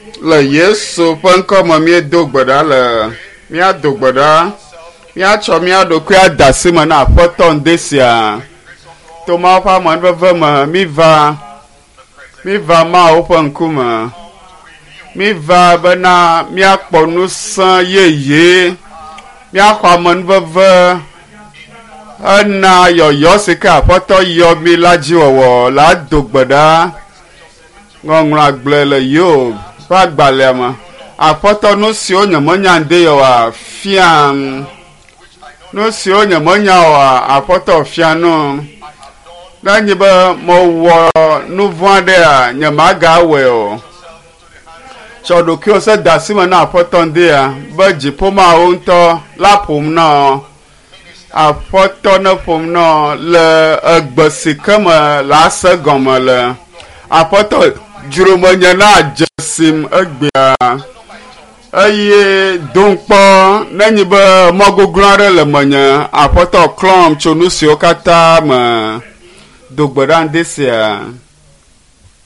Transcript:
le Yesu ƒe ŋkɔ me míedo gbe ɖa le míado gbe ɖa míatsɔ mía ɖokui ade asi me na Aƒetɔ ŋdɛ sia to Mawu ƒe amenuveve me míva Mawu ƒe ŋkume míva bena míakpɔ ŋusẽ yeye míaxɔ amenuveve ena yɔyɔ si ke Aƒetɔ yɔ mi la dzi wɔwɔ la do gbe ɖa ŋɔŋlɔ agble le Yob ƒe agbalẽa me Aƒetɔ nu siwo nyemenya ŋdɛ yewoa fiam nu siwo nyemenya oa Aƒetɔ fia nu nenye be mewɔ nu vɔ̃ aɖea nyemagawɔe o tsɔ ɖokuiwo se da asi me na Aƒetɔ ŋdɛa be dziƒomawo ŋutɔ la ƒom na Aƒetɔ ne ƒom na le egbe si ke me le ase gɔme le Aƒetɔ dzromenye na adze sim egbea eye donkpɔ nenye be mɔgoglo aɖe le menye Aƒetɔ klɔm tso nu siwo katã me do gbe ɖa ŋdɛ sia.